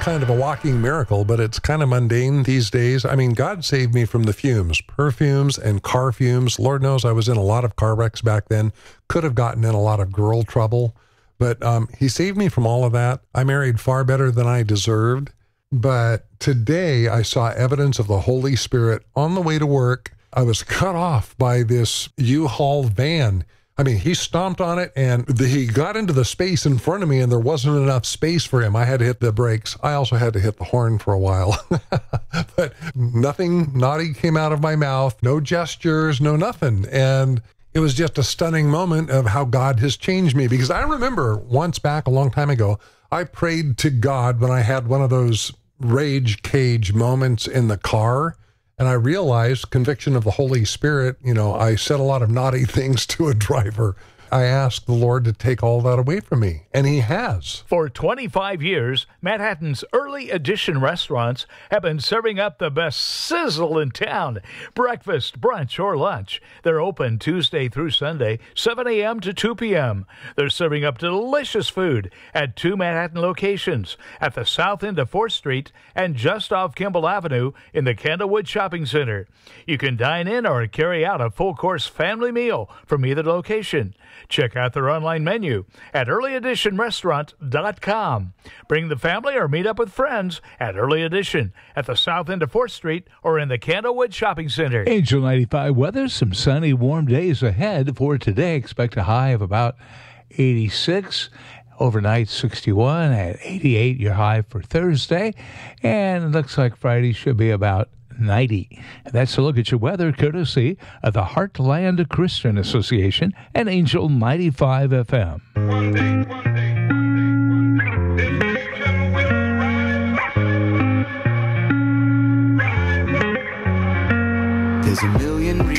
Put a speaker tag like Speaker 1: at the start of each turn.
Speaker 1: kind of a walking miracle, but it's kind of mundane these days. I mean, God saved me from the fumes, perfumes and car fumes. Lord knows I was in a lot of car wrecks back then, could have gotten in a lot of girl trouble, but he saved me from all of that. I married far better than I deserved, but today I saw evidence of the Holy Spirit on the way to work. I was cut off by this U-Haul van. I mean, he stomped on it and he got into the space in front of me and there wasn't enough space for him. I had to hit the brakes. I also had to hit the horn for a while, but nothing naughty came out of my mouth, no gestures, no nothing. And it was just a stunning moment of how God has changed me, because I remember once back a long time ago, I prayed to God when I had one of those rage cage moments in the car. And I realized, conviction of the Holy Spirit, I said a lot of naughty things to a driver. I asked the Lord to take all that away from me, and he has.
Speaker 2: For 25 years, Manhattan's early edition restaurants have been serving up the best sizzle in town. Breakfast, brunch, or lunch. They're open Tuesday through Sunday, 7 a.m. to 2 p.m. They're serving up delicious food at 2 Manhattan locations, at the south end of 4th Street and just off Kimball Avenue in the Candlewood Shopping Center. You can dine in or carry out a full-course family meal from either location. Check out their online menu at earlyeditionrestaurant.com. Bring the family or meet up with friends at Early Edition at the south end of 4th Street or in the Candlewood Shopping Center.
Speaker 3: Angel 95 weather, some sunny, warm days ahead for today. Expect a high of about 86. Overnight 61 at 88, your high for Thursday. And it looks like Friday should be about 90. And that's a look at your weather, courtesy of the Heartland Christian Association and Angel 95 FM.
Speaker 4: One day, this nation will rise. There's a million